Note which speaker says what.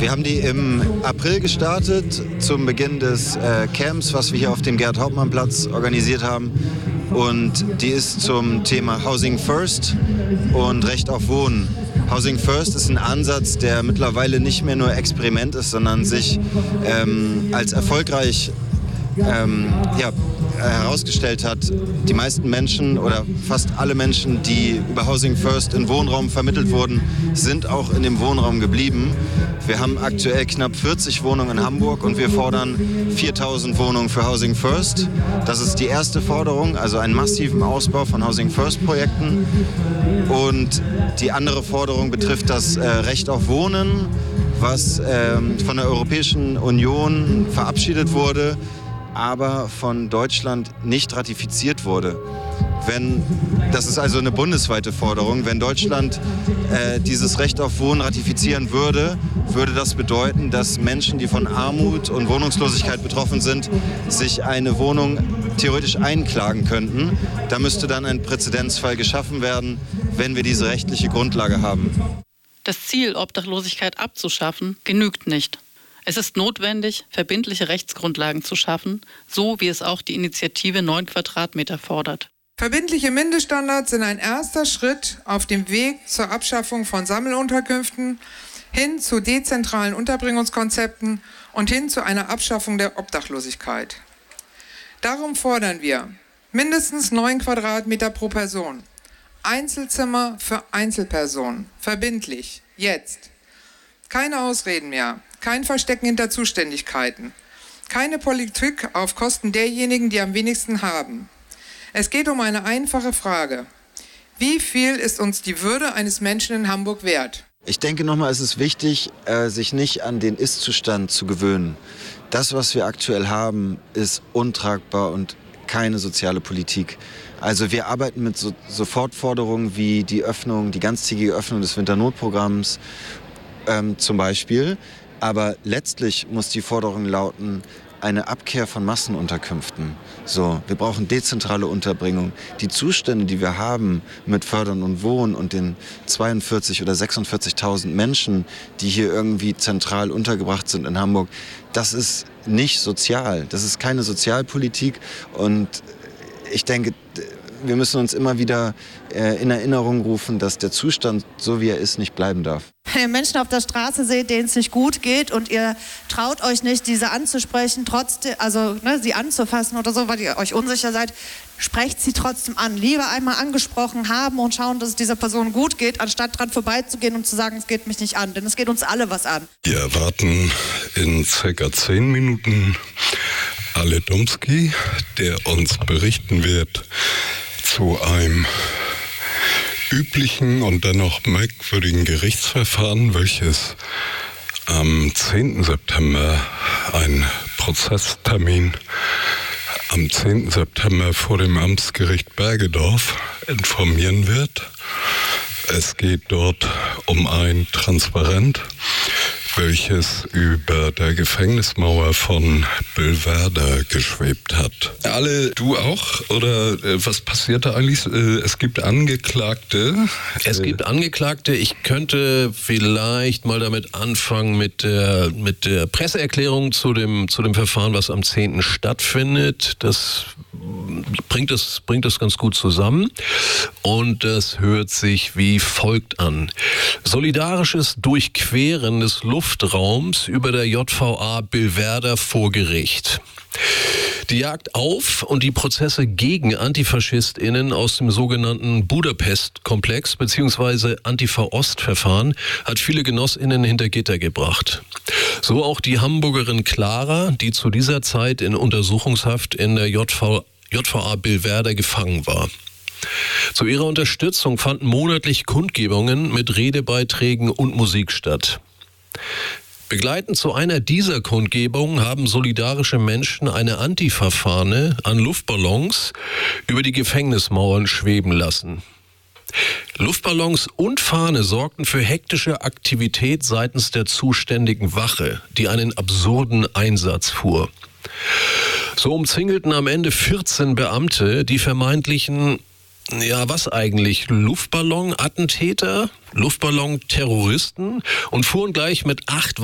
Speaker 1: Wir haben die im April gestartet, zum Beginn des Camps, was wir hier auf dem Gerhard-Hauptmann-Platz organisiert haben. Und die ist zum Thema Housing First und Recht auf Wohnen. Housing First ist ein Ansatz, der mittlerweile nicht mehr nur Experiment ist, sondern sich als erfolgreich herausgestellt hat. Die meisten Menschen oder fast alle Menschen, die über Housing First in Wohnraum vermittelt wurden, sind auch in dem Wohnraum geblieben. Wir haben aktuell knapp 40 Wohnungen in Hamburg und wir fordern 4.000 Wohnungen für Housing First. Das ist die erste Forderung, also einen massiven Ausbau von Housing First Projekten. Und die andere Forderung betrifft das Recht auf Wohnen, was von der Europäischen Union verabschiedet wurde, aber von Deutschland nicht ratifiziert wurde. Das ist also eine bundesweite Forderung. Wenn Deutschland dieses Recht auf Wohnen ratifizieren würde, würde das bedeuten, dass Menschen, die von Armut und Wohnungslosigkeit betroffen sind, sich eine Wohnung theoretisch einklagen könnten. Da müsste dann ein Präzedenzfall geschaffen werden, wenn wir diese rechtliche Grundlage haben.
Speaker 2: Das Ziel, Obdachlosigkeit abzuschaffen, genügt nicht. Es ist notwendig, verbindliche Rechtsgrundlagen zu schaffen, so wie es auch die Initiative 9 Quadratmeter fordert.
Speaker 3: Verbindliche Mindeststandards sind ein erster Schritt auf dem Weg zur Abschaffung von Sammelunterkünften, hin zu dezentralen Unterbringungskonzepten und hin zu einer Abschaffung der Obdachlosigkeit. Darum fordern wir mindestens 9 Quadratmeter pro Person, Einzelzimmer für Einzelpersonen, verbindlich, jetzt. Keine Ausreden mehr, kein Verstecken hinter Zuständigkeiten, keine Politik auf Kosten derjenigen, die am wenigsten haben. Es geht um eine einfache Frage. Wie viel ist uns die Würde eines Menschen in Hamburg wert?
Speaker 1: Ich denke nochmal, es ist wichtig, sich nicht an den Ist-Zustand zu gewöhnen. Das, was wir aktuell haben, ist untragbar und keine soziale Politik. Also wir arbeiten mit Sofortforderungen wie die ganztägige Öffnung des Winternotprogramms zum Beispiel. Aber letztlich muss die Forderung lauten, eine Abkehr von Massenunterkünften. So, wir brauchen dezentrale Unterbringung. Die Zustände, die wir haben mit Fördern und Wohnen und den 42.000 oder 46.000 Menschen, die hier irgendwie zentral untergebracht sind in Hamburg, das ist nicht sozial. Das ist keine Sozialpolitik. Und ich denke, wir müssen uns immer wieder in Erinnerung rufen, dass der Zustand, so wie er ist, nicht bleiben darf.
Speaker 4: Wenn ihr Menschen auf der Straße seht, denen es nicht gut geht und ihr traut euch nicht, diese anzusprechen, sie anzufassen oder so, weil ihr euch unsicher seid, sprecht sie trotzdem an. Lieber einmal angesprochen haben und schauen, dass es dieser Person gut geht, anstatt dran vorbeizugehen und zu sagen, es geht mich nicht an. Denn es geht uns alle was an.
Speaker 5: Wir erwarten in ca. 10 Minuten Ale Domski, der uns berichten wird zu einem üblichen und dennoch merkwürdigen Gerichtsverfahren, welches am 10. September ein Prozesstermin am 10. September vor dem Amtsgericht Bergedorf informieren wird. Es geht dort um ein Transparent, welches über der Gefängnismauer von Billwerder geschwebt hat.
Speaker 6: Alle, du auch? Oder was passiert da eigentlich? Es gibt Angeklagte.
Speaker 7: Es gibt Angeklagte. Ich könnte vielleicht mal damit anfangen mit der Presseerklärung zu dem Verfahren, was am 10. stattfindet. Das bringt es ganz gut zusammen. Und das hört sich wie folgt an. Solidarisches Durchqueren des Luftraums über der JVA Billwerder vor Gericht. Die Jagd auf und die Prozesse gegen AntifaschistInnen aus dem sogenannten Budapest-Komplex bzw. Antifa-Ost-Verfahren hat viele GenossInnen hinter Gitter gebracht. So auch die Hamburgerin Clara, die zu dieser Zeit in Untersuchungshaft in der JVA Billwerder gefangen war. Zu ihrer Unterstützung fanden monatlich Kundgebungen mit Redebeiträgen und Musik statt. Begleitend zu einer dieser Kundgebungen haben solidarische Menschen eine Antifa-Fahne an Luftballons über die Gefängnismauern schweben lassen. Luftballons und Fahne sorgten für hektische Aktivität seitens der zuständigen Wache, die einen absurden Einsatz fuhr. So umzingelten am Ende 14 Beamte die vermeintlichen Luftballon-Attentäter, Luftballon-Terroristen und fuhren gleich mit 8